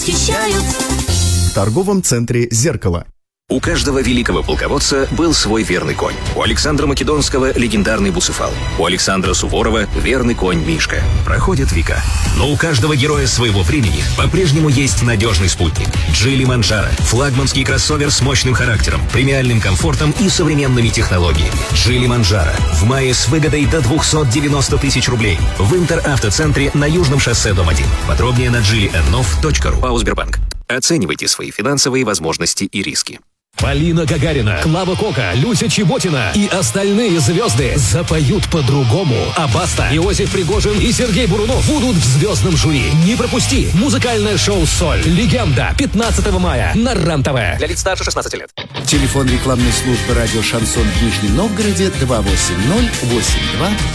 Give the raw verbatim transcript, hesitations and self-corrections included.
восхищают. В торговом центре «Зеркало». У каждого великого полководца был свой верный конь. У Александра Македонского легендарный Буцефал. У Александра Суворова верный конь Мишка. Проходят века. Но у каждого героя своего времени по-прежнему есть надежный спутник. Джили Манджаро. Флагманский кроссовер с мощным характером, премиальным комфортом и современными технологиями. Джили Манджаро. В мае с выгодой до двухсот девяноста тысяч рублей. В Интер-автоцентре на Южном шоссе, дом один. Подробнее на джили эн нов точка ру. ПАО «Сбербанк». Оценивайте свои финансовые возможности и риски. Полина Гагарина, Клава Кока, Люся Чеботина и остальные звезды запоют по-другому. А Баста, Иосиф Пригожин и Сергей Бурунов будут в звездном жюри. Не пропусти! Музыкальное шоу «Соль». Легенда. пятнадцатого мая на РЕН-ТВ. Для лиц старше шестнадцати лет. Телефон рекламной службы радио «Шансон» в Нижнем Новгороде два восемь ноль восемь два